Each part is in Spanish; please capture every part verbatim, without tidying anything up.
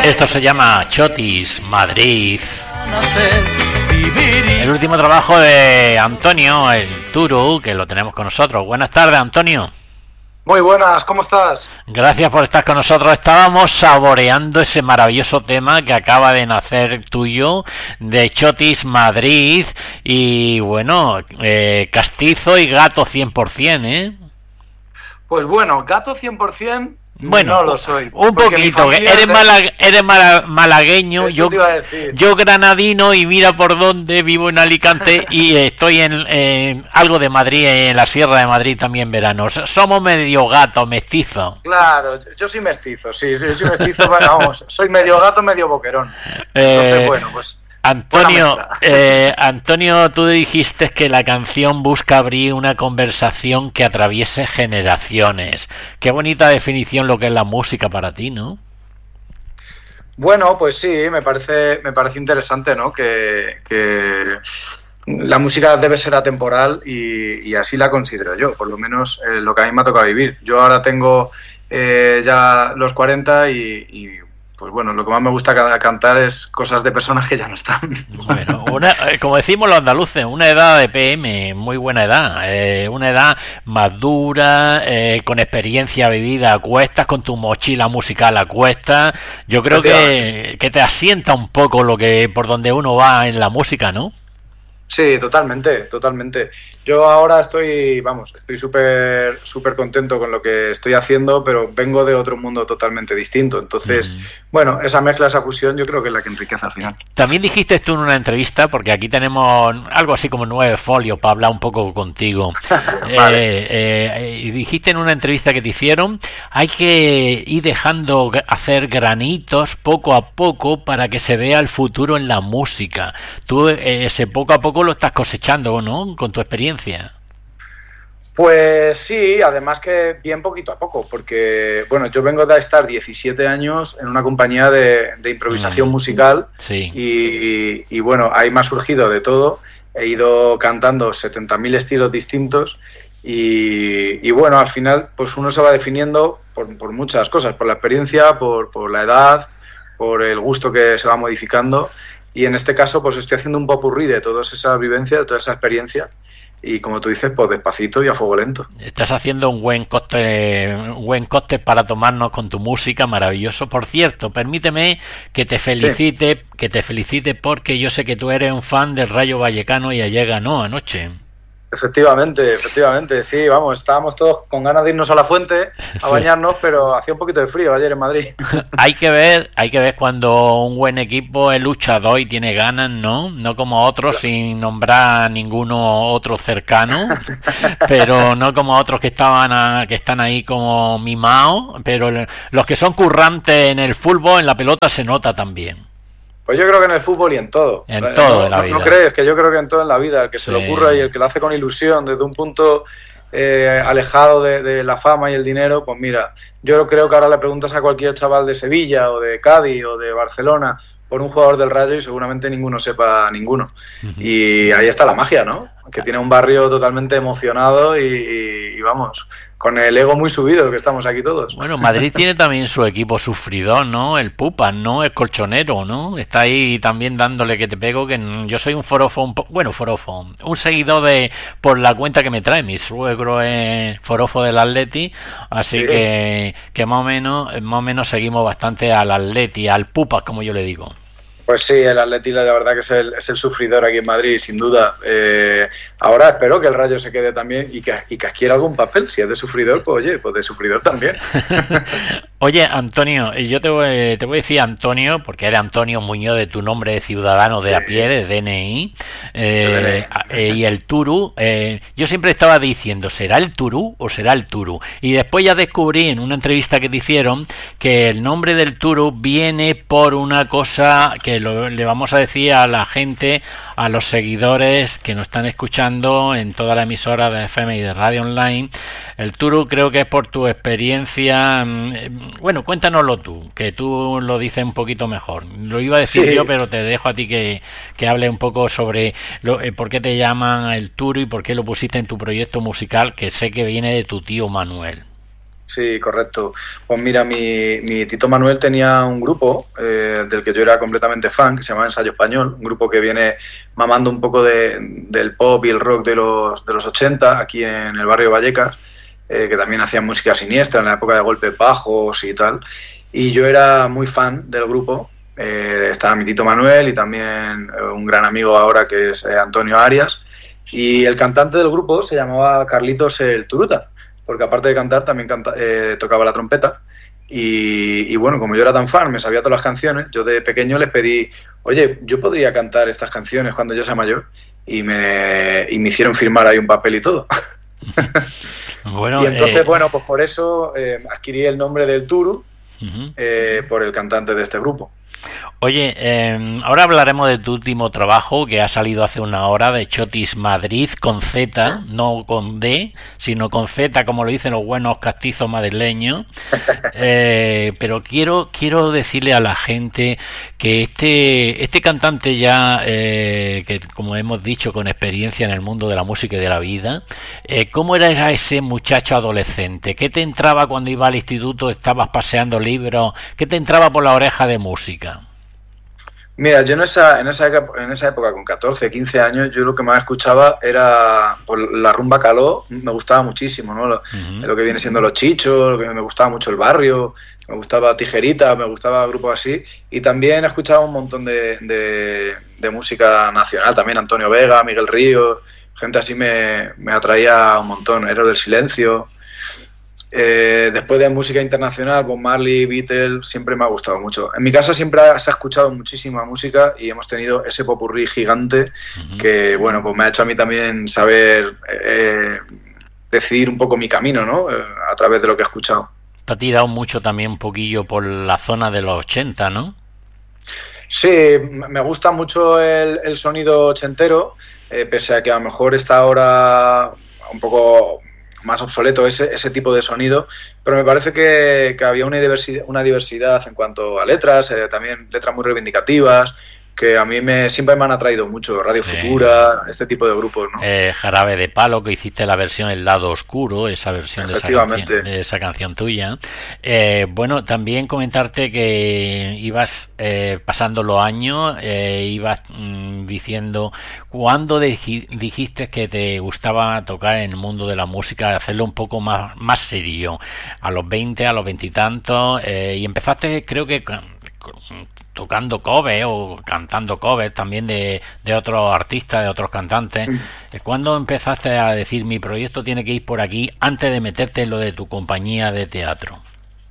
Esto se llama Chotis, Madrid. El último trabajo de Antonio, el Turu, que lo tenemos con nosotros. Buenas tardes, Antonio. Muy buenas, ¿cómo estás? Gracias por estar con nosotros. Estábamos saboreando ese maravilloso tema que acaba de nacer tuyo, de Chotis, Madrid. Y bueno, eh, castizo y gato cien por ciento, ¿eh? Pues bueno, gato cien por ciento... Bueno, no lo soy. Un poquito, eres, de... malag, eres mal, malagueño, yo, yo granadino y mira por dónde vivo en Alicante y estoy en, en algo de Madrid, en la Sierra de Madrid también verano. Somos medio gato, mestizo. Claro, yo soy mestizo, sí, yo soy mestizo, vamos, soy medio gato, medio boquerón. Entonces, eh, bueno, pues... Antonio, eh, Antonio, tú dijiste que la canción busca abrir una conversación que atraviese generaciones. Qué bonita definición lo que es la música para ti, ¿no? Bueno, pues sí, me parece, me parece interesante, ¿no? Que, que la música debe ser atemporal y, y así la considero yo, por lo menos eh, lo que a mí me ha tocado vivir. Yo ahora tengo eh, ya los cuarenta y... y pues bueno, lo que más me gusta cantar es cosas de personas que ya no están. Bueno, una, como decimos los andaluces, una edad de P M, muy buena edad, eh, una edad madura, eh, con experiencia vivida a cuestas, con tu mochila musical a cuestas. Yo creo que, que te asienta un poco lo que por donde uno va en la música, ¿no? Sí, totalmente, totalmente. Yo ahora estoy, vamos, estoy súper súper contento con lo que estoy haciendo, pero vengo de otro mundo totalmente distinto. Entonces, mm. bueno, esa mezcla, esa fusión, yo creo que es la que enriquece al final. También dijiste tú en una entrevista, porque aquí tenemos algo así como nueve folios para hablar un poco contigo. Vale. eh, eh, y dijiste en una entrevista que te hicieron, hay que ir dejando hacer granitos poco a poco para que se vea el futuro en la música. Tú eh, ese poco a poco lo estás cosechando, ¿no? Con tu experiencia. Pues sí, además que bien poquito a poco, porque bueno, yo vengo de estar diecisiete años en una compañía de, de improvisación mm, musical sí. y, y bueno, ahí me ha surgido de todo, he ido cantando setenta mil estilos distintos y, y bueno, al final pues uno se va definiendo por, por muchas cosas, por la experiencia, por, por la edad, por el gusto que se va modificando. Y en este caso, pues estoy haciendo un popurrí de todas esas vivencias, de toda esa experiencia. Y como tú dices, pues despacito y a fuego lento. Estás haciendo un buen coste, un buen coste para tomarnos con tu música, maravilloso. Por cierto, permíteme que te felicite, sí. que te felicite porque yo sé que tú eres un fan del Rayo Vallecano y ayer ganó anoche. Efectivamente, efectivamente, sí, vamos, estábamos todos con ganas de irnos a la fuente a sí. bañarnos, pero hacía un poquito de frío ayer en Madrid. Hay que ver, hay que ver cuando un buen equipo es luchador y tiene ganas, ¿no? No como otros, claro. sin nombrar a ninguno otro cercano, pero no como otros que estaban a, que están ahí como mimados, pero los que son currantes en el fútbol, en la pelota se nota también. Pues yo creo que en el fútbol y en todo. En ¿no? todo en la no, vida. ¿No crees? Que yo creo que en todo en la vida. El que sí. se le ocurra y el que lo hace con ilusión desde un punto eh, alejado de, de la fama y el dinero, pues mira, yo creo que ahora le preguntas a cualquier chaval de Sevilla o de Cádiz o de Barcelona por un jugador del Rayo y seguramente ninguno sepa ninguno. Uh-huh. Y ahí está la magia, ¿no? Que tiene un barrio totalmente emocionado y, y, y vamos... con el ego muy subido, que estamos aquí todos. Bueno, Madrid tiene también su equipo sufridor, ¿no? El Pupas, ¿no? El colchonero, ¿no? Está ahí también dándole que te pego, que yo soy un forofo, un po- bueno, forofo, un seguidor de, por la cuenta que me trae, mi suegro es forofo del Atleti, así sí. que, que más o menos, más o menos seguimos bastante al Atleti, al Pupas, como yo le digo. Pues sí, el Atleti la verdad que es el, es el sufridor aquí en Madrid, sin duda. Eh, ahora espero que el Rayo se quede también y que, y que adquiera algún papel. Si es de sufridor, pues oye, pues de sufridor también. Oye, Antonio, yo te voy, te voy a decir Antonio, porque eres Antonio Muñoz de tu nombre de ciudadano de sí. a pie, de D N I, eh, eh, y el Turu. Eh, yo siempre estaba diciendo, ¿será el Turu o será el Turu? Y después ya descubrí en una entrevista que te hicieron que el nombre del Turu viene por una cosa que lo, le vamos a decir a la gente, a los seguidores que nos están escuchando en toda la emisora de F M y de radio online. El Turu creo que es por tu experiencia. Bueno, cuéntanoslo tú, que tú lo dices un poquito mejor. Lo iba a decir sí. yo, pero te dejo a ti que, que hable un poco sobre lo, eh, por qué te llaman el Turu y por qué lo pusiste en tu proyecto musical, que sé que viene de tu tío Manuel. Sí, correcto. Pues mira, mi, mi Tito Manuel tenía un grupo eh, del que yo era completamente fan, que se llamaba Ensayo Español, un grupo que viene mamando un poco de, del pop y el rock de los, de los ochenta, aquí en el barrio Vallecas, eh, que también hacían música siniestra en la época de golpes bajos y tal. Y yo era muy fan del grupo. Eh, estaba mi Tito Manuel y también eh, un gran amigo ahora que es eh, Antonio Arias. Y el cantante del grupo se llamaba Carlitos el Turuta, porque aparte de cantar también canta, eh, tocaba la trompeta y, y bueno, como yo era tan fan, me sabía todas las canciones, yo de pequeño les pedí, oye, yo podría cantar estas canciones cuando yo sea mayor, y me, y me hicieron firmar ahí un papel y todo. Bueno, y entonces, eh... bueno, pues por eso eh, adquirí el nombre del Turu, uh-huh. eh, por el cantante de este grupo. Oye, eh, ahora hablaremos de tu último trabajo que ha salido hace una hora, de Chotis Madrid, con Z, sí. No con D, sino con Z, como lo dicen los buenos castizos madrileños. Eh, pero quiero quiero decirle a la gente que este este cantante ya, eh, que como hemos dicho, con experiencia en el mundo de la música y de la vida, eh, ¿cómo era ese muchacho adolescente? ¿Qué te entraba cuando iba al instituto, estabas paseando libros? ¿Qué te entraba por la oreja de música? Mira, yo en esa, en esa en esa época, con catorce, quince años, yo lo que más escuchaba era pues, la rumba caló, me gustaba muchísimo, ¿no? Lo, uh-huh. lo que viene siendo Los Chichos, lo que me gustaba mucho El Barrio, me gustaba Tijerita, me gustaba grupos así, y también escuchaba un montón de, de, de música nacional, también Antonio Vega, Miguel Ríos, gente así me, me atraía un montón, Héroe del Silencio. Eh, después de música internacional, Bob Marley, Beatles, siempre me ha gustado mucho. En mi casa siempre se ha escuchado muchísima música y hemos tenido ese popurrí gigante uh-huh. que, bueno, pues me ha hecho a mí también saber eh, decidir un poco mi camino, ¿no? Eh, a través de lo que he escuchado. Te ha tirado mucho también un poquillo por la zona de los ochenta, ¿no? Sí, me gusta mucho el, el sonido ochentero, eh, pese a que a lo mejor está ahora un poco más obsoleto ese, ese tipo de sonido, pero me parece que, que había una diversidad, una diversidad en cuanto a letras, eh, también letras muy reivindicativas, que a mí me siempre me han atraído mucho, Radio sí. Futura, este tipo de grupos, ¿no? Eh, Jarabe de Palo, que hiciste la versión El Lado Oscuro, esa versión de esa canción, de esa canción tuya. Eh, bueno, también comentarte que ibas eh, pasando los años, eh, ibas mm, diciendo, ¿cuándo dij- dijiste que te gustaba tocar en el mundo de la música, hacerlo un poco más, más serio? A los veinte, a los veintitantos, eh, y empezaste, creo que con, con, tocando covers o cantando covers también de, de otros artistas, de otros cantantes. ¿Cuándo empezaste a decir mi proyecto tiene que ir por aquí antes de meterte en lo de tu compañía de teatro?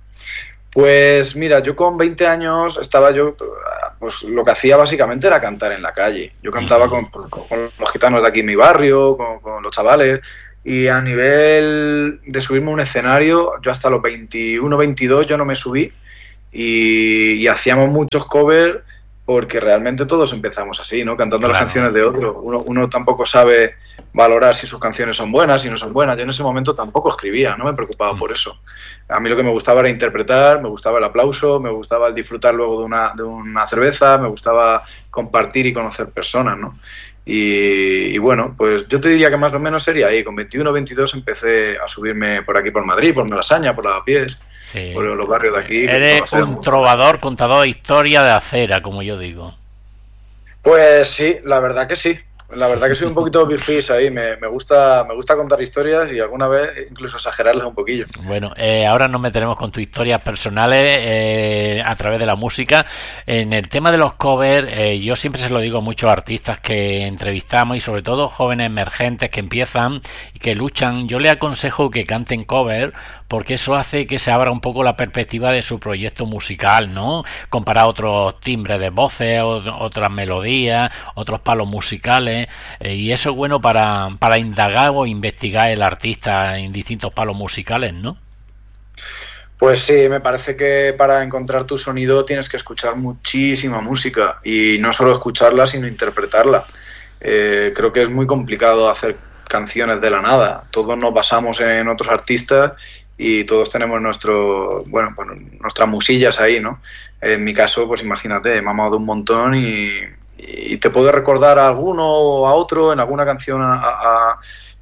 Pues mira, yo con veinte años estaba yo, pues lo que hacía básicamente era cantar en la calle. Yo cantaba uh-huh. con, con los gitanos de aquí en mi barrio, con, con los chavales, y a nivel de subirme a un escenario, yo hasta los veintiuno, veintidós yo no me subí. Y, y hacíamos muchos covers porque realmente todos empezamos así, ¿no? Cantando claro. las canciones de otro. Uno, uno tampoco sabe valorar si sus canciones son buenas, si no son buenas. Yo en ese momento tampoco escribía, no me preocupaba mm. por eso. A mí lo que me gustaba era interpretar, me gustaba el aplauso, me gustaba el disfrutar luego de una, de una cerveza, me gustaba compartir y conocer personas, ¿no? Y, y bueno, pues yo te diría que más o menos sería ahí. Con veintiuno, veintidós empecé a subirme por aquí, por Madrid, por Malasaña, por Lavapiés, sí. por los barrios de aquí. Eres un trovador, contador de historia de acera, como yo digo. Pues sí, la verdad que sí. La verdad que soy un poquito bifis ahí, me, me gusta me gusta contar historias y alguna vez incluso exagerarlas un poquillo. Bueno, eh, ahora nos meteremos con tus historias personales eh, a través de la música. En el tema de los covers, eh, yo siempre se lo digo a muchos artistas que entrevistamos y sobre todo jóvenes emergentes que empiezan y que luchan, yo les aconsejo que canten covers porque eso hace que se abra un poco la perspectiva de su proyecto musical, ¿no? Comparar otros timbres de voces, otras melodías, otros palos musicales. Eh, y eso es bueno para, para indagar o investigar el artista en distintos palos musicales, ¿no? Pues sí, me parece que para encontrar tu sonido tienes que escuchar muchísima música y no solo escucharla, sino interpretarla. Eh, creo que es muy complicado hacer canciones de la nada. Todos nos basamos en otros artistas y todos tenemos nuestro, bueno, bueno, nuestras musillas ahí, ¿no? En mi caso, pues imagínate, he mamado de un montón y... y te puedo recordar a alguno o a otro en alguna canción a, a,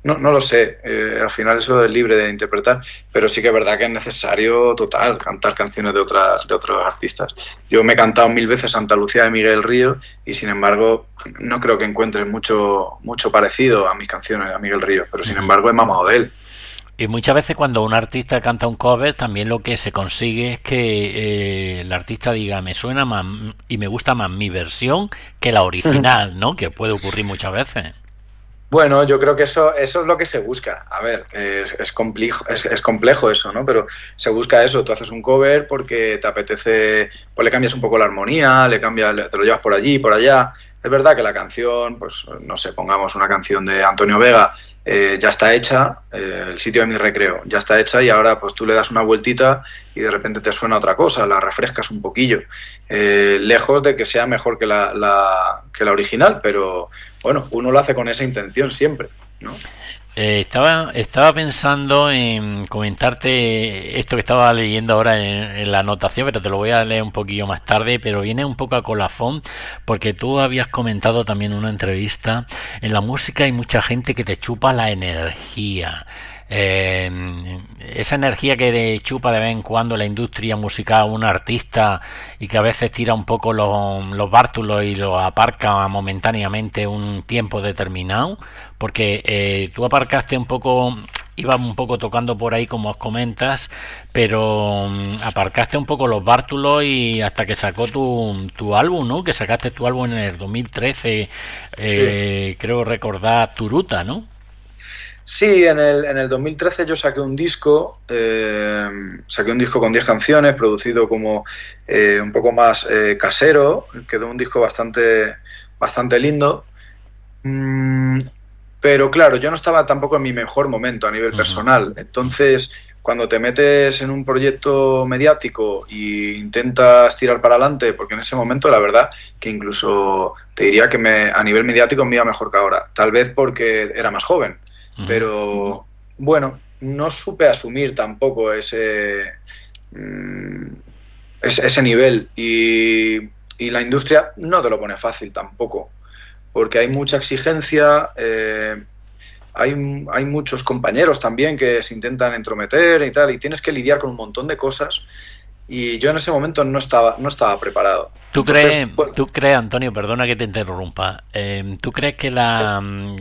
No, no lo sé, eh, al final eso es libre de interpretar, pero sí que es verdad que es necesario, total, cantar canciones de otras de otros artistas. Yo me he cantado mil veces Santa Lucía de Miguel Ríos y sin embargo no creo que encuentres mucho, mucho parecido a mis canciones, a Miguel Ríos, pero sin embargo he mamado de él. Y muchas veces cuando un artista canta un cover, también lo que se consigue es que eh, el artista diga, me suena más y me gusta más mi versión que la original, ¿no? Que puede ocurrir muchas veces. Bueno, yo creo que eso, eso es lo que se busca. A ver, es, es, complejo, es, es complejo eso, ¿no? Pero se busca eso. Tú haces un cover porque te apetece, pues le cambias un poco la armonía, le cambias, te lo llevas por allí, por allá. Es verdad que la canción, pues no sé, pongamos una canción de Antonio Vega, eh, ya está hecha, eh, El sitio de mi recreo, ya está hecha y ahora pues tú le das una vueltita y de repente te suena otra cosa, la refrescas un poquillo. Eh, lejos de que sea mejor que la, la, que la original, pero bueno, uno lo hace con esa intención siempre, ¿no? Eh, estaba, estaba pensando en comentarte esto que estaba leyendo ahora en, en la anotación, pero te lo voy a leer un poquillo más tarde, pero viene un poco a colafón, porque tú habías comentado también en una entrevista, en la música hay mucha gente que te chupa la energía. Eh, esa energía que de chupa de vez en cuando la industria musical a un artista y que a veces tira un poco los, los bártulos y los aparca momentáneamente un tiempo determinado, porque eh, tú aparcaste un poco, ibas un poco tocando por ahí como os comentas, pero um, aparcaste un poco los bártulos y hasta que sacó tu, tu álbum, ¿no? Que sacaste tu álbum en el dos mil trece, eh, sí. Creo recordar Turuta, ¿no? Sí, en el, en el dos mil trece yo saqué un disco, eh, saqué un disco con diez canciones, producido como eh, un poco más eh, casero, quedó un disco bastante, bastante lindo, mm, pero claro, yo no estaba tampoco en mi mejor momento a nivel uh-huh. personal, entonces cuando te metes en un proyecto mediático e intentas tirar para adelante, porque en ese momento la verdad que incluso te diría que me, a nivel mediático me iba mejor que ahora, tal vez porque era más joven. Pero bueno, no supe asumir tampoco ese mmm, ese, ese nivel y, y la industria no te lo pone fácil tampoco, porque hay mucha exigencia, eh, hay, hay muchos compañeros también que se intentan entrometer y tal, y tienes que lidiar con un montón de cosas. Y yo en ese momento no estaba no estaba preparado. ¿Tú crees, bueno, tú crees, Antonio, perdona que te interrumpa, eh, ¿tú crees que la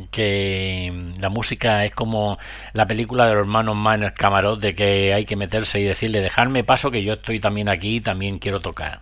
que la música es como la película de los hermanos Marx en el Camarón, de que hay que meterse y decirle, dejadme paso que yo estoy también aquí y también quiero tocar?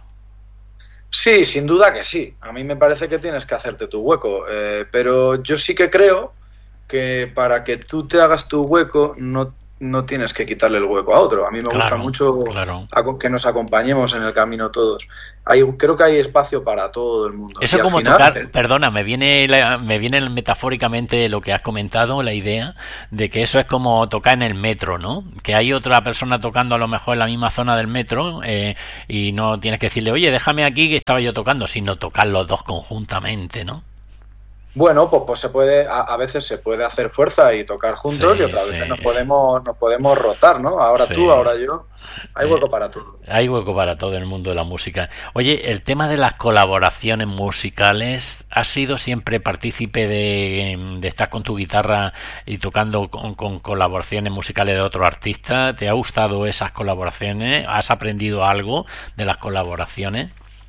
Sí, sin duda que sí. A mí me parece que tienes que hacerte tu hueco, eh, pero yo sí que creo que para que tú te hagas tu hueco no no tienes que quitarle el hueco a otro. A mí me claro, gusta mucho claro. que nos acompañemos en el camino todos. Hay, creo que hay espacio para todo el mundo. Eso como final, tocar, el... perdona, me viene la, me viene metafóricamente lo que has comentado, la idea de que eso es como tocar en el metro, ¿no? Que hay otra persona tocando a lo mejor en la misma zona del metro eh, y no tienes que decirle, oye, déjame aquí que estaba yo tocando, sino tocar los dos conjuntamente, ¿no? Bueno, pues, pues se puede, a, a veces se puede hacer fuerza y tocar juntos sí, y otras sí. veces nos podemos, nos podemos rotar, ¿no? Ahora sí. tú, ahora yo. Hay hueco eh, para todo. Hay hueco para todo en el mundo de la música. Oye, el tema de las colaboraciones musicales, ¿has sido siempre partícipe de, de estar con tu guitarra y tocando con, con colaboraciones musicales de otro artista? ¿Te ha gustado esas colaboraciones? ¿Has aprendido algo de las colaboraciones?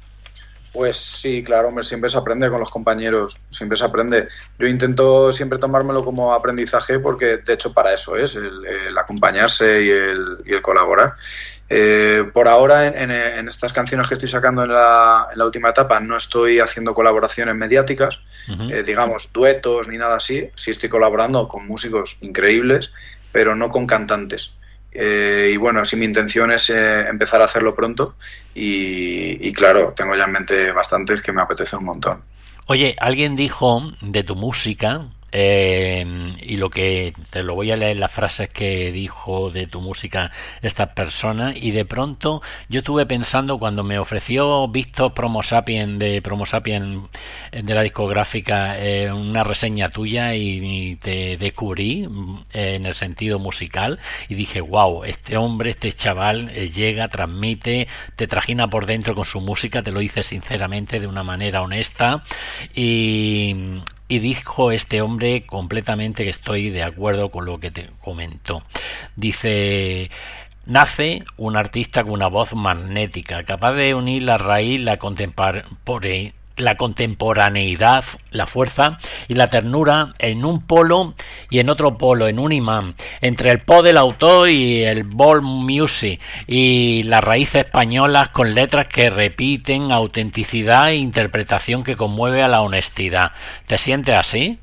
Pues sí, claro, hombre, siempre se aprende con los compañeros, siempre se aprende. Yo intento siempre tomármelo como aprendizaje porque, de hecho, para eso es el, el acompañarse y el, y el colaborar. Eh, por ahora, en, en, en estas canciones que estoy sacando en la, en la última etapa, no estoy haciendo colaboraciones mediáticas, uh-huh. eh, digamos, duetos ni nada así. Sí estoy colaborando con músicos increíbles, pero no con cantantes. Eh, y bueno, sí, mi intención es eh, empezar a hacerlo pronto y, y claro, tengo ya en mente bastantes que me apetece un montón. Oye, alguien dijo de tu música, eh, y lo que te lo voy a leer las frases que dijo de tu música esta persona, y de pronto yo estuve pensando cuando me ofreció Víctor Promo Sapien de Promo Sapien de la discográfica eh, una reseña tuya y, y te descubrí eh, en el sentido musical y dije, wow, este hombre, este chaval eh, llega, transmite, te trajina por dentro con su música, te lo dice sinceramente de una manera honesta y y dijo este hombre completamente que estoy de acuerdo con lo que te comentó. Dice: nace un artista con una voz magnética, capaz de unir la raíz, la contemporaneidad, la contemporaneidad, la fuerza y la ternura en un polo y en otro polo, en un imán, entre el pop del autor y el ball music y las raíces españolas con letras que repiten, autenticidad e interpretación que conmueve a la honestidad. ¿Te sientes así?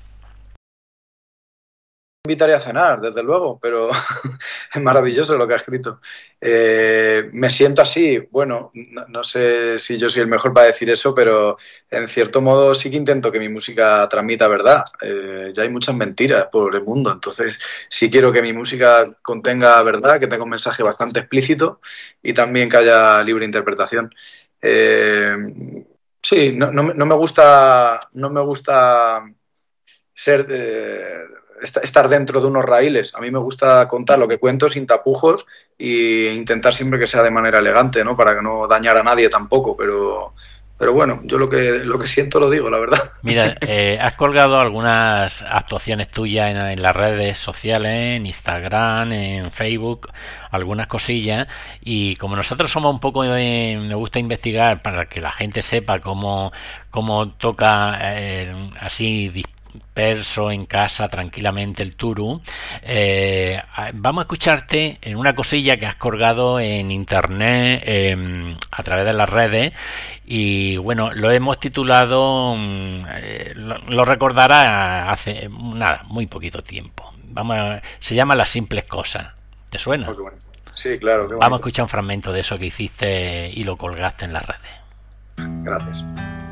Invitaría a cenar, desde luego, pero es maravilloso lo que ha escrito. Eh, me siento así, bueno, no, no sé si yo soy el mejor para decir eso, pero en cierto modo sí que intento que mi música transmita verdad. Eh, ya hay muchas mentiras por el mundo, entonces sí quiero que mi música contenga verdad, que tenga un mensaje bastante explícito y también que haya libre interpretación. Eh, sí, no, no, no me gusta, no me gusta ser... Eh, estar dentro de unos raíles. A mí me gusta contar lo que cuento sin tapujos e intentar siempre que sea de manera elegante, ¿no? Para que no dañar a nadie tampoco, pero, pero bueno, yo lo que, lo que siento lo digo, la verdad. Mira, eh, has colgado algunas actuaciones tuyas en, en las redes sociales, en Instagram, en Facebook, algunas cosillas, y como nosotros somos un poco, eh, nos gusta investigar para que la gente sepa cómo, cómo toca eh, así disperso en casa tranquilamente el turu, eh, vamos a escucharte en una cosilla que has colgado en internet, eh, a través de las redes, y bueno, lo hemos titulado, eh, lo, lo recordará hace nada, muy poquito tiempo. Vamos a, se llama Las simples cosas. ¿Te suena? Oh, qué bonito. Sí, claro, qué bonito. Vamos a escuchar un fragmento de eso que hiciste y lo colgaste en las redes. Gracias.